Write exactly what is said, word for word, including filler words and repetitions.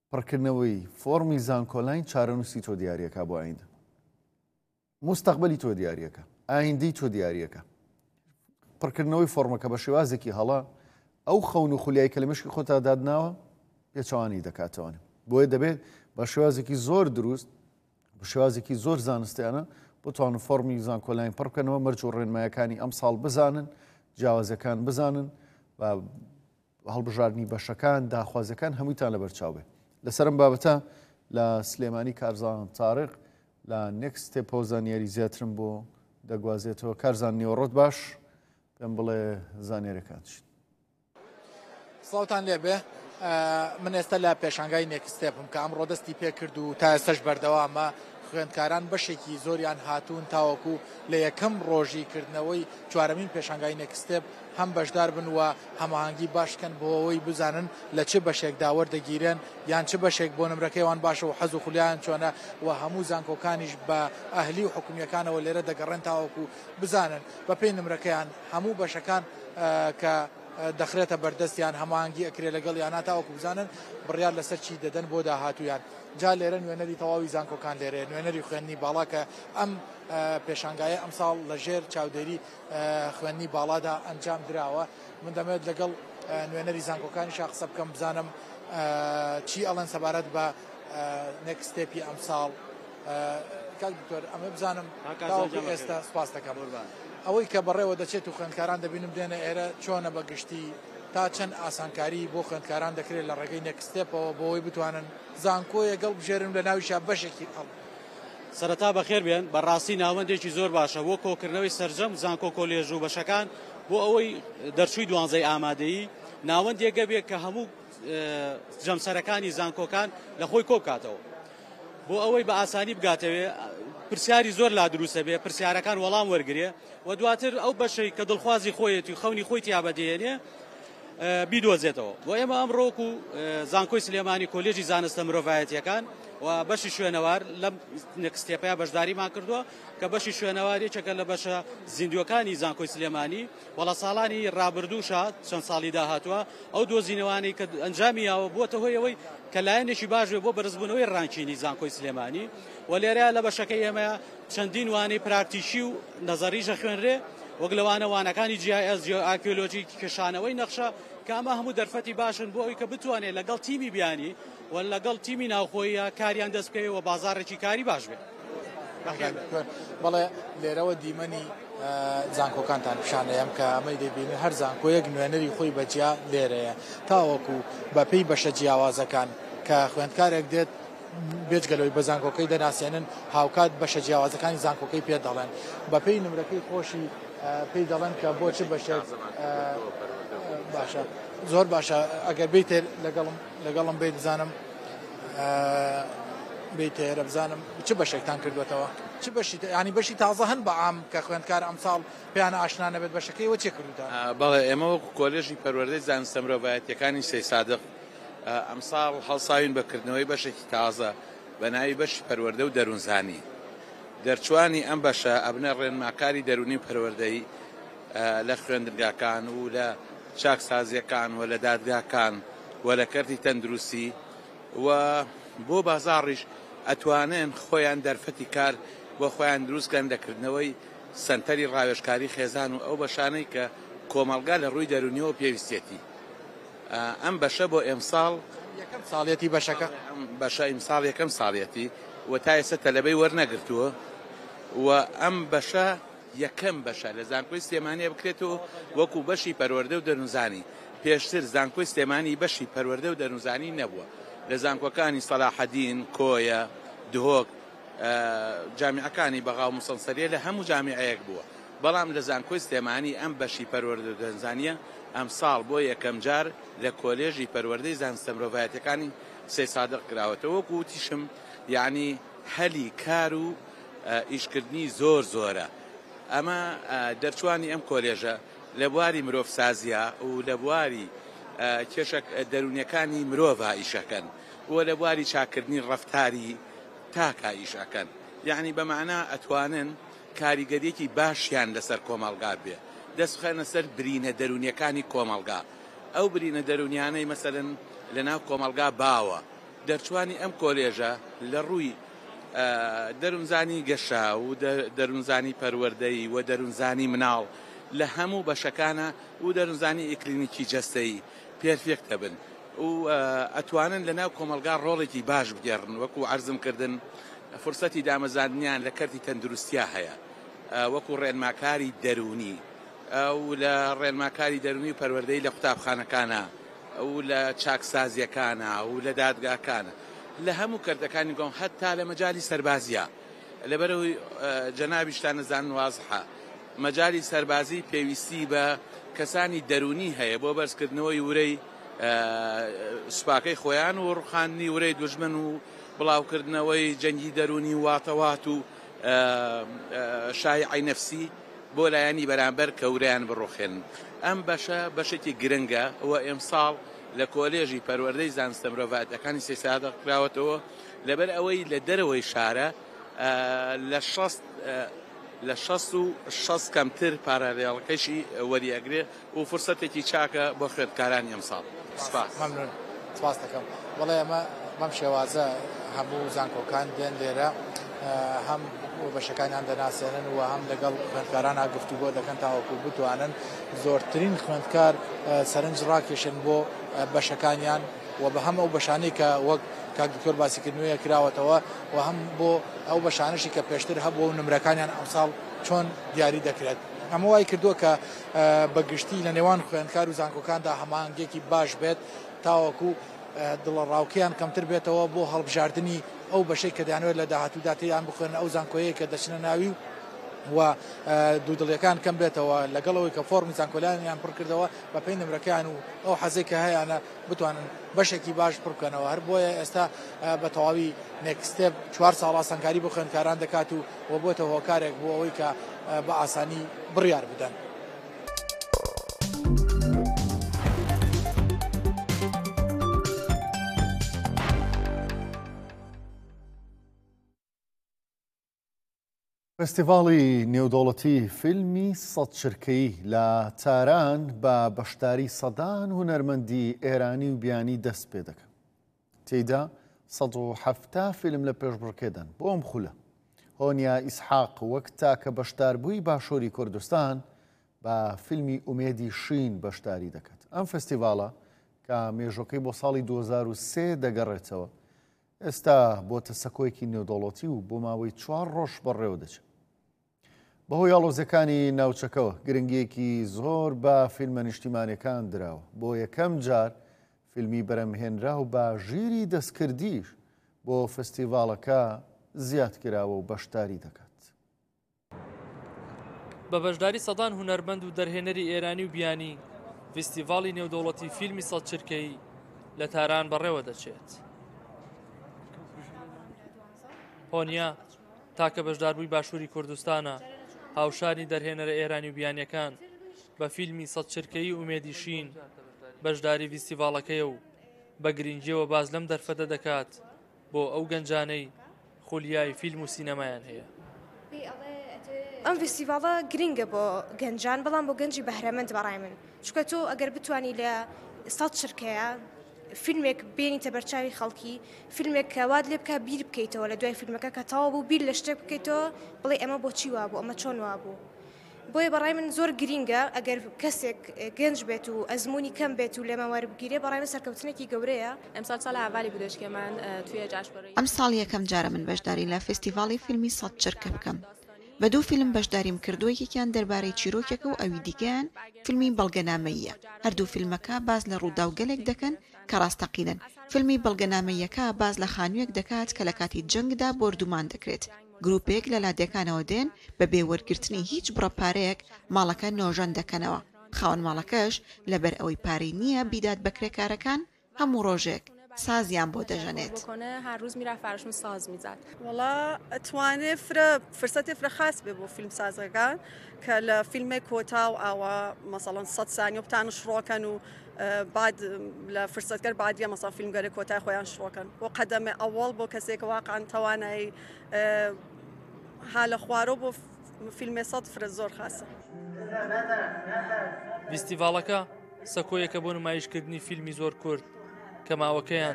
پڕکردنەوەی فۆرمی زانکۆلاین چارەنووسی تۆ دیارەکە بۆ ئایندە، مستەقبەلی تۆ دیارەکە، ئایندەی تۆ دیارەکە. پڕکردنەوەی فۆرمەکە بە شێوازێکی هەڵا ئەو خەون و خولیایی کە لە مشکی خۆتا دادناوە پێچەوانی دەکاتەوەنێ. بۆیە دەبێت بە شێوازێکی زۆر دروست، بە شێوازێکی زۆر زانستیانە بتوانن فۆرمی زانکۆلاین پڕ بکەنەوە، مەرج و ڕێنمایەکانی ئەم ساڵ بزانن، جیاوازەکان بزانن و هەڵبژاردننی بەشەکان داخوازەکان هەموویتان لە بەرچاو بێ. لەسەرم بابەتە لە سلێمانی کارزان تاریق لە نێکستێ زانیاری زیاترم بۆ دەگوازێتەوە. کارزان نیوەڕۆت باش، پێم بڵێ زانێرەکانشت. سڵاوتان لێبێ. من ئێستا لە پێشانگای نێکستێپم کە ئەمڕۆ دەستی پێ کرد و تا ئێستاش بەردەوامە. خوێندکاران بەشێکی زۆریان هاتوون تاوەکو لە یەکەم ڕۆژی کردنەوەی چوارەمین پێشانگای نێکستێپ هەم بەشدار بن و هەماهەنگی باشکەن بۆ ئەوەی بزانن لە چه بەشێک داوەردەگیرن یان چه بەشێک بۆ نمرەکەیوان باشە و حەز و خولیان چۆنە و هەموو زانکۆکانیش بە ئەهلی و حکومیەکانەوە لێرە دەگەڕێن تاوەکو بزانن بە پێی نمرەکەیان هەموو بەشەکان کە دەخرێتە بەردەستیان هەماهەنگی ئەکرێ لەگەڵ یانە تاوەکو بزانن بڕیار لەسەر چی دەدەن بۆ داهاتویان. جا لێرە نوێنەری تەواوی زانکۆکان لێرێ نوێنەری خوێندنی باڵا کە ئەم پێشانگایە ئەمساڵ لەژێر چاودێری خوێندنی باڵادا ئەنجام دراوە. من دەمەوێت لەگەڵ نوێنەری زانکۆکانیش قسە بکەم بزانم چی ئەڵەن سەبارەت بە نێکستێپی ئەمساڵ. کاک دکتۆر ئەمە بزانم ئێستا سپاس دەکەم ئەوەی کە بەڕێوە دەچێت و خوێندکاران دەبینم دێنە ئێرە چۆنە بەگشتی تا چەند ئاسانکاری بۆ خوێندکاران دەکرێت لە ڕێگەی نێکستێپەوە بۆەوەی بتوانن زانکۆیە گەڵ بژێرن لە ناویشە بەشێکی هەڵ. سەرەتا بەخێر بێن بەڕاستی ناوەندێکی زۆر باشە بۆ کۆکردنەوەی سەرجەم زانکۆ کۆلێژ و بەشەکان بۆ ئەوەی دەرچووی دوانزەی ئامادەیی ناوەندێکە بێت کە هەموو جەمسەرەکانی زانکۆکان لە خۆی کۆبکاتەوە بۆ ئەوەی بە ئاسانی بگاتەوێ پرسیاری زۆر لا دروستە بێ پرسیارەکان وەڵام وەرگێ و دواتر ئەو بەشەی کە دڵخوازی خۆیەتی و خەونی خۆی تیابەدێنێ بیدۆزێتەوە. بۆ ئێمە ئەمڕۆک و زانکۆی سلێمانی کۆلێژی زانستە مرۆڤایەتیەکان و بەشی شوێنەوار لەم نێکستێپەیە بەشداریمان کردووە کە بەشی شوێنەواریەکێکە لە بەشە زیندوەکانی زانکۆی سلێمانی وەڵا ساڵانی ڕابردووشە چەند ساڵی داهاتووە ئەو دۆزینەوانی کە ئەنجامیاوە بووەتە هۆی ئەوەی کە لایەنێکی باش بێ بۆ بەرزبوونەوەی ڕانکینی زانکۆی سلێمانی و لێرەیە لە بەشەکەی ئێمە چەندین وانەی پراکتیشی و نەزەریشە خوێنرێ وەک لەوانە وانەکانی جی ئای ئەس ئارکیۆلۆجی کێشانەوەی نەخشە کە ئەمە هەموو دەرفەتی باشن بۆ ئەوی کە بتوانێت لەگەڵ تیمی بیانی و لەگەڵ تیمی ناوخۆیە کاریان دەست بکەوێت و بازاڕێکی کاری باش بێت. بەڵێ لێرەوە دیمەنی زانکۆکانتان پیشانەیەم کە ئەمەی دەبینی هەر زانکۆیەک نوێنەری خۆی بەجیا لێرەیە تاوەکو بەپێی بەشە جیاوازەکان کە خوێندکارێک دێت بێجگەلەوەی بە زانکۆکەی دەناسیێنن هاوکات بەشە جیاوازەکانی زانکۆکەی پێ دەڵێن بەپێی نمرەکەی خۆشی پێی دەڵێن کە بۆ چ بەشێک باشە زۆر باشە. ئەگەر بیتێر لەگەڵم بیت بزانم بیتێرە بزانم چ بەشێکتان کردوێتەوە چ بەشی ینی بەشی تازە هەن بە ئام کە خوێندکار ئەمساڵ پێیانە ئاشنا نەبێت بەشەکەی وە چێ کردوتان؟ بەڵێ ئێمە وەکو کۆلێژی پەروەردەی زانستە مرۆڤایەتیەکانی سەی سادق ئەمساڵ هەڵساوین بەکردنەوەی بەشێکی تازە بە ناوی بەشی پەروەردە و دەروونزانی. دەرچوانی ئەم بەشە ئەبنە ڕێنماکاری دەرونی پەروەردەی لە خوێندنگاکان و لە چاکسازیەکان و لە دادگاکان و لە کەرتی تەندروستی و بۆ بازاڕیش ئەتوانن خۆیان دەرفەتی کار بۆ خۆیان دروستکەن دەکردنەوەی سنتەری ڕاوێژکاری خێزان و ئەو بەشانەی کە کۆمەڵگا لە ڕووی دەرونیەوە پێویستێتی. ئەم بەشە بۆ ئێمساڵ یەکەم ساڵێتی بەشەکە بەشە ئیمساڵ یەکەم ساڵێتی و تا ئێستا تەلەبەی وەرنەگرتووە و ئەم بەشە یەکەم بەشە لە زانکۆی سلێمانیە بکرێتەوە وەکو بەشی پەروەردە و دەروونزانی. پێشتر زانکۆی سلێمانی بەشی پەروەردە و دەروونزانی نەبووە. لە زانکۆکانی سەلاحەدین کۆیە دهۆک جامیعەکانی بەغاو موسەڵسەریە لە هەموو جامیعەیەک بووە بەڵام لە زانکۆی سلێمانی ئەم بەشی پەروەردە و دەروونزانیە ئەم ساڵ بۆ یەکەم جار لە کۆلێژی پەروەردەی زانستە مرۆڤایەتیەکانی سەی سادق کراوەتەوە. وەکو وتیشم یعنی هەلی کار و ئیشکردنی زۆر زۆرە. ئەمە دەرچوانی ئەم کۆلێژە لە بواری مرۆڤسازیە و لە بواری کێشە دەرونیەکانی مرۆڤ ئیشەکەن و لە بواری چاکردنی ڕەفتاری تاکە ئیشەکەن. یعنی بەمەعنا ئەتوانن کاریگەریەکی باشیان لەسەر کۆمەڵگا بێ دەستخەنە سەر برینە دەرونیەکانی کۆمەڵگا. ئەو برینە دەرونیانەی مەسەلەن لە ناو کۆمەڵگا باوە دەرچوانی ئەم کۆلێژە لە ڕووی دەروونزانی گەشە و دەروونزانی پەروەردەی و دەروونزانی مناڵ لە هەموو بەشەکانە و دەروونزانی ئیکلینیکی جەستەیی پێرفێکتە بن و ئەتوانن لەناو کۆمەلگا ڕۆڵێکی باش بگێڕن وەکو عەرزم کردن فرسەتی دامەزاندنیان لە کەرتی تەندروستیا هەیە وەکو ڕێنماکاری دەرونی ئەو لە ڕێنماکاری دەرونی و پەروەردەی لە قوتابخانەکانە ئەو لە چاکسازیەکانە و لە دادگاکانە لە هەموو کردەکانی گۆم هەتا لە مەجای سەربازیە لەبەرەوەی جەنابیشتان نەزانن وازحە مەجای سەربازی پێویستی بە کەسانی دەرونی هەیە بۆ بەرزکردنەوەی ورەی سوپاکەی خۆیان و ڕوخاندنی ورەی دوژمن و بڵاوکردنەوەی جەنگی دەرونی واتەوات و شایعی نەفسی بۆ لایەنی بەرامبەر کە ورەیان بڕۆخێن ئەم بەشە بەشێکی گرنگە ئەوە ئێمساڵ لە کۆلێژی پەروەردەی زانستە مرۆڤایەتەکانی سێسادە کراوەتەوە لەبەر ئەوەی لە دەرەوەی شارە لە شەست لە شەست و شەست کەمتر پارالێڵەکەشی وەریەگرێ و فرسەتێکی چاکە بۆ خوێندکارانی ئەمساڵ. سپاس. مەمنون. سپاس دەکەم. وەڵێ ئەمە بەم شێوازە هەموو زانکۆکان دێن لێرە هەم بەشەکانیان دەناسێنن و هەم لەگەڵ خوێندکاران گفتوگۆ دەکەن تاوەکو بتوانن زۆرترین خوێندکار سەرنج ڕاکێشن بۆ بەشەکانیان و بە هەم ئەو بەشانەی کە وەک کاک دکتۆر باسیکردنوویە کراوەتەوە و هەم بۆ ئەو بەشانشی کە پێشتر هەبوو و نمرەکانیان ئەمساڵ چۆن دیاری دەکرێت. ئەمە وای کردووە کە بەگشتی لە نێوان خوێندکار و زانکۆکاندا هەماهنگێکی باش بێت تاوەکو دڵە ڕاوکیان کەمتر بێتەوە بۆ هەڵبژاردننی ئەو بەشەی کە دەیانوێت لە داهاتووداتیان بخوێن ئەو زانکۆیە کە دەچنە ناوی و دوودڵیەکان کەم بێتەوە لەگەڵەوەی کە فۆرمی زانکۆلانیان پڕ کردەوە بە پێی نمرەکان و ئەو حەزەی کە هەیەە بتوانن بەشێکی باش پڕکەنەوە هەر بۆیە ئێستا بە تەواوی نێکستێپ چوار ساڵا سەنگاری بۆ خوێندکاران دەکات و و بۆتە هۆکارێک بۆ ئەوەی کە بە ئاسانی بڕیار بدەن. فستیڤاڵی نێودەوڵەتی فیلمی سەد چرکەیی لە تاران بە بەشداری سەدان هونەرمەندی ئێرانی و بیانی دەست پێ دەکەن. تێیدا سەد و حەفتا فیلم لە پێشبڕکێدان بۆ ئەم خولە. هۆنیا ئیسحاق وەک تاکە بەشداربووی باشووری کوردستان بە فیلمی ئومێدی شین بەشداری دەکات. ئەم فستیڤاڵە کە مێژۆکەی بۆ ساڵی دوو هەزار و سێ دەگەڕێتەوە ئێستا بۆتە سەکۆیەکی نێودەوڵەتی و بۆ ماوەی چوار ڕۆژ بەڕێوە دەچێت. بەهۆی ئاڵۆزەکانی ناوچەکەوە گرنگیەکی زۆر بە فیلمە نیشتیمانیەکان دراوە. بۆ یەکەم جار فیلمی بەرەمهێنرا و بە ژیری دەستکردیش بۆ فستیڤاڵەکە زیاد کراوە و بەشداری دەکات. بە بەشداری سەدان هونەرمەند و دەرهێنەری ئێرانی و بیانی فستیڤاڵی نێودەوڵەتی فیلمی سەد چرکەیی لە تاران بەڕێوە دەچێت. هۆنیا تاکە بەشداربووی باشووری کوردستانە هاوشانی دەرهێنەرە ئێرانی و بیانیەکان بە فیلمی سەد چرکەیی ئومێدی شین بەشداری فستیڤاڵەکەیە و بە گرنگیەوە باز لەم دەرفەتە دەکات بۆ ئەو گەنجانەی خولیای فیلم و سینەمایان هەیە. ئەم فستیڤاڵە گرنگە بۆ گەنجان بەڵام بۆ گەنجی بەهرەمەند بەڕای من چکە تۆ ئەگەر بتوانی لە سەد چرکەیە فیلمێک بێنیتە بەرچاوی خەڵکی فیلمێک کە واد لێ بکە بیر بکەیتەوە لە دوای فیلمەکە کە تەواو بوو بیر لە شتێک بکەیتەوە بڵێ ئەمە بۆچی وابوو ئەمە چۆن وابوو. بۆیە بەڕای من زۆر گرینگە ئەگەر کەسێک گەنج بێت و ئەزمموی کەم بێت و لێمە وەربگیرێ بەڕای من سەرکەوتنێکی گەورەیە. ئەمسال ساڵ ئاوالی بدۆشکێمان توێ جاشپەڕی ئەم ساڵ یەکەم جارە من بەشداری لە فستیڤاڵی فیلمی سەد چرکە بکەم. بە دوو فیلم بەشداریم کردووە یەکیان دەربارەی چیرۆکێکە و ئەوی دیکەیان فیلمی بەڵگەنامەییە. هەردوو فیلمەکە باز لە ڕووداوگەلێک دەکەن کە ڕاستەقینن. فیلمی بەڵگەنامەییەکە باز لە خانوویەک دەکات کە لە کاتی جەنگدا بردومان دەکرێت. گروپێک لە لادەکانەوە دێن بە بێوەرگرتنی هیچ بڕەپارەیەک ماڵەکە نۆژەن دەکەنەوە. خاوەن ماڵەکەش لەبەر ئەوەی پارەی نییە بیدات بە کرێکارەکان هەموو ڕۆژێک سازیان بۆ دەژەنێت. هەر ڕۆژ میرا فارشون ساز میزات. وڵا ئەتوانێت فرە فرسەتی فرە خاص بێ بۆ فیلم سازەکان کە لە فیلمێک کۆتا و ئاوا مەسەڵەن سەد سانیە بتان شڕۆکەن و بعد لە فرسەتگەر بعدیە مەسەڵ فیلمگەری کۆتای خۆیان شڕۆکەن بۆ قەدەمە ئەوڵ بۆ کەسێک واقعاً توانایی حالە خوارۆ بۆ فیلمێ سەد فرە زۆر خاصە. فستیڤاڵەکە سەکۆیەکە بۆ نمایشکردنی فیلمی زۆر کورد کە ماوەکەیان